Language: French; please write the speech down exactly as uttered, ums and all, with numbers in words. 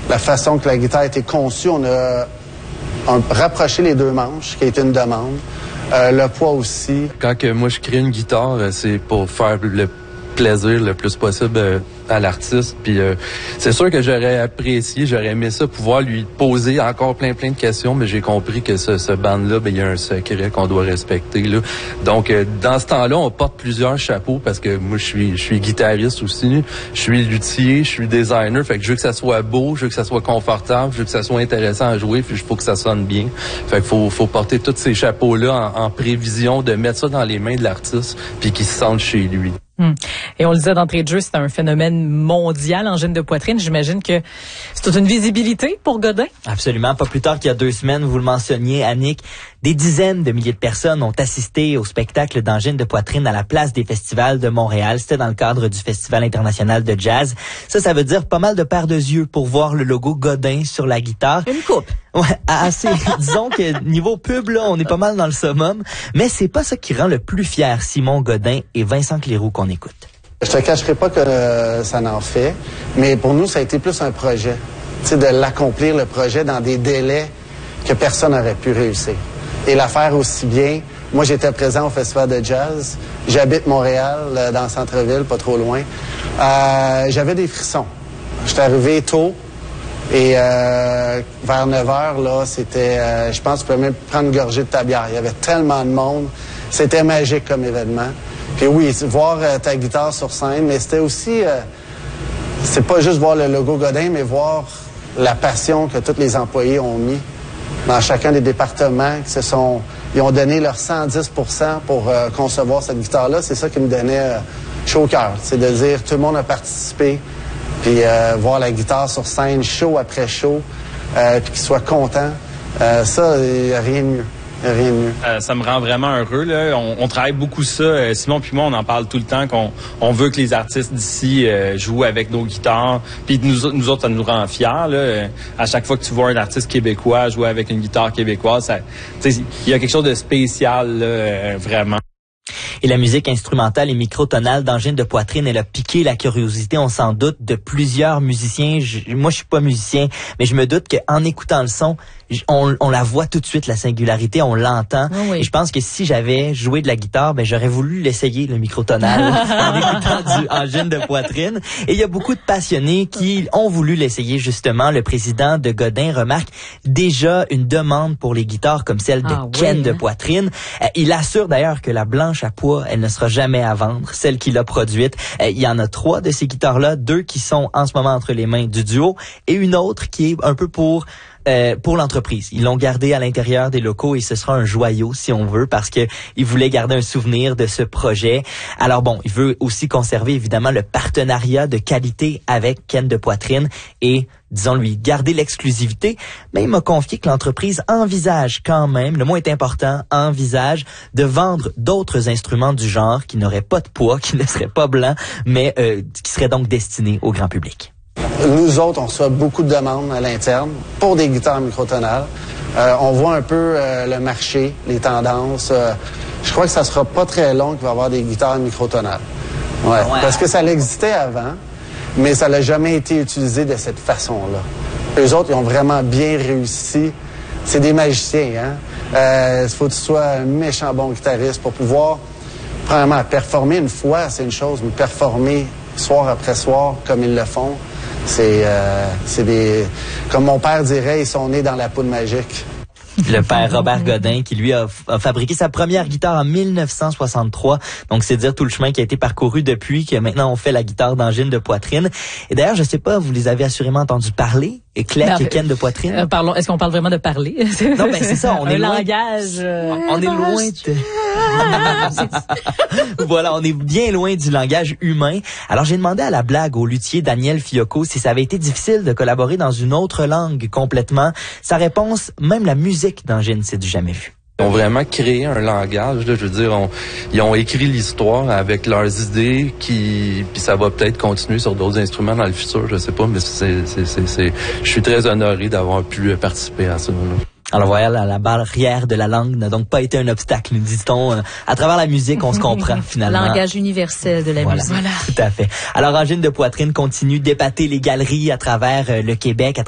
la façon que la guitare a été conçue, on a, on a rapproché les deux manches, qui a été une demande. Euh, le poids aussi. Quand que moi je crée une guitare, c'est pour faire le plaisir le plus possible euh, à l'artiste. Puis euh, c'est sûr que j'aurais apprécié, j'aurais aimé ça, pouvoir lui poser encore plein plein de questions, mais j'ai compris que ce, ce band-là, ben il y a un secret qu'on doit respecter là. Donc euh, dans ce temps-là, on porte plusieurs chapeaux parce que moi je suis je suis guitariste aussi, je suis luthier, je suis designer, fait que je veux que ça soit beau, je veux que ça soit confortable, je veux que ça soit intéressant à jouer, puis il faut que ça sonne bien. Fait que faut faut porter tous ces chapeaux-là en, en prévision de mettre ça dans les mains de l'artiste, puis qu'il se sente chez lui. Hum. Et on le disait d'entrée de jeu, c'est un phénomène mondial, angine de poitrine. J'imagine que c'est toute une visibilité pour Godin. Absolument. Pas plus tard qu'il y a deux semaines, vous le mentionniez, Annick, des dizaines de milliers de personnes ont assisté au spectacle d'angine de poitrine à la place des festivals de Montréal. C'était dans le cadre du Festival international de jazz. Ça, ça veut dire pas mal de paires de yeux pour voir le logo Godin sur la guitare. Une coupe. Ouais, assez. Disons que niveau pub, là, on est pas mal dans le summum. Mais c'est pas ça qui rend le plus fier Simon Godin et Vincent Cléroux qu'on écoute. Je te cacherai pas que euh, ça n'en fait, mais pour nous, ça a été plus un projet. Tu sais, de l'accomplir, le projet, dans des délais que personne n'aurait pu réussir. Et la faire aussi bien. Moi, j'étais présent au Festival de jazz. J'habite Montréal, euh, dans le centre-ville, pas trop loin. Euh, j'avais des frissons. J'étais arrivé tôt. Et euh, vers neuf heures, là, c'était... Euh, je pense que tu pouvais même prendre une gorgée de ta bière. Il y avait tellement de monde. C'était magique comme événement. Puis oui, voir euh, ta guitare sur scène, mais c'était aussi... Euh, c'est pas juste voir le logo Godin, mais voir la passion que tous les employés ont mis dans chacun des départements, qui se sont... Ils ont donné leur cent dix pour cent pour euh, concevoir cette guitare-là. C'est ça qui me donnait euh, chaud au cœur. C'est de dire tout le monde a participé. Puis euh, voir la guitare sur scène, show après show, euh, puis qu'il soit content, euh, ça, il n'y a rien de mieux. Il n'y a rien de mieux. Euh, ça me rend vraiment heureux, là. On, on travaille beaucoup ça. Euh, Simon puis moi, on en parle tout le temps, qu'on on veut que les artistes d'ici euh, jouent avec nos guitares. Puis nous, nous autres, ça nous rend fiers, là. Euh, à chaque fois que tu vois un artiste québécois jouer avec une guitare québécoise, ça, il y a quelque chose de spécial, là, euh, vraiment. Et la musique instrumentale et microtonale d'angine de poitrine, elle a piqué la curiosité, on s'en doute, de plusieurs musiciens. Je, moi, je suis pas musicien, mais je me doute qu'en écoutant le son, on, on la voit tout de suite, la singularité, on l'entend. Oh oui. Et je pense que si j'avais joué de la guitare, ben j'aurais voulu l'essayer, le microtonal, en écoutant du angine de poitrine. Et il y a beaucoup de passionnés qui ont voulu l'essayer, justement. Le président de Godin remarque déjà une demande pour les guitares comme celle de ah, Ken oui, de hein? Poitrine. Euh, il assure d'ailleurs que la blanche à pois, elle ne sera jamais à vendre, celle qu'il a produite. Euh, il y en a trois de ces guitares-là, deux qui sont en ce moment entre les mains du duo et une autre qui est un peu pour euh, pour l'entreprise. Ils l'ont gardé à l'intérieur des locaux et ce sera un joyau si on veut parce que il voulait garder un souvenir de ce projet. Alors bon, il veut aussi conserver évidemment le partenariat de qualité avec Ken de Poitrine et disons lui garder l'exclusivité, mais il m'a confié que l'entreprise envisage quand même, le mot est important, envisage de vendre d'autres instruments du genre qui n'auraient pas de poids, qui ne seraient pas blancs, mais euh, qui seraient donc destinés au grand public. Nous autres, on reçoit beaucoup de demandes à l'interne pour des guitares microtonales. Euh, on voit un peu euh, le marché, les tendances. Euh, je crois que ça sera pas très long qu'il va y avoir des guitares microtonales. Ouais, ouais. Parce que ça l'existait avant, mais ça n'a jamais été utilisé de cette façon-là. Eux autres, ils ont vraiment bien réussi. C'est des magiciens, hein? Euh, il faut que tu sois un méchant bon guitariste pour pouvoir, premièrement, performer une fois, c'est une chose, mais performer soir après soir, comme ils le font, c'est, euh, c'est des... Comme mon père dirait, ils sont nés dans la poudre magique. Le père Robert Godin qui lui a, a fabriqué sa première guitare en mille neuf cent soixante-trois. Donc c'est dire tout le chemin qui a été parcouru depuis que maintenant on fait la guitare d'angine de poitrine. Et d'ailleurs, je sais pas, vous les avez assurément entendus parler, Clec et Ken de Poitrine. Euh, parlons, est-ce qu'on parle vraiment de parler? Non, ben c'est ça, on un est loin. langage. Euh, on est loin de... Voilà, on est bien loin du langage humain. Alors j'ai demandé à la blague au luthier Daniel Fiocco si ça avait été difficile de collaborer dans une autre langue complètement. Sa réponse, même la musique d'angine, c'est du jamais vu. Ils ont vraiment créé un langage, là, je veux dire, on, ils ont écrit l'histoire avec leurs idées, qui, puis ça va peut-être continuer sur d'autres instruments dans le futur, je sais pas, mais c'est, c'est, c'est, c'est, je suis très honoré d'avoir pu participer à ça. Là. Alors voilà, la, la barrière de la langue n'a donc pas été un obstacle, nous dit-on. Euh, à travers la musique, on se comprend finalement. Langage universel de la voilà, musique. Voilà. Tout à fait. Alors, Angine de Poitrine continue d'épater les galeries à travers euh, le Québec, à